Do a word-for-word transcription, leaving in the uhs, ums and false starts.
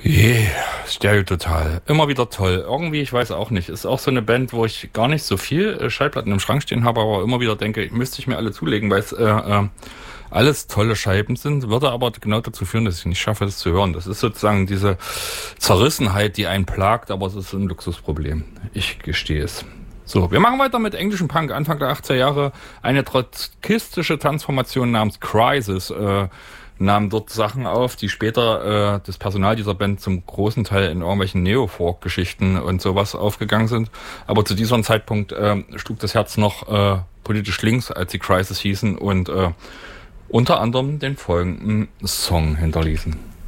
Yeah, Stereo Total. Immer wieder toll. Irgendwie, ich weiß auch nicht. Ist auch so eine Band, wo ich gar nicht so viel äh, Schallplatten im Schrank stehen habe, aber immer wieder denke, müsste ich mir alle zulegen, weil es äh, äh, alles tolle Scheiben sind. Würde aber genau dazu führen, dass ich nicht schaffe, das zu hören. Das ist sozusagen diese Zerrissenheit, die einen plagt, aber es ist ein Luxusproblem. Ich gestehe es. So, wir machen weiter mit englischem Punk. Anfang der achtziger Jahre eine trotzkistische Transformation namens Crisis äh, nahm dort Sachen auf, die später äh, das Personal dieser Band zum großen Teil in irgendwelchen Neo-Folk-Geschichten und sowas aufgegangen sind. Aber zu diesem Zeitpunkt äh, schlug das Herz noch äh, politisch links, als die Crisis hießen und äh, unter anderem den folgenden Song hinterließen.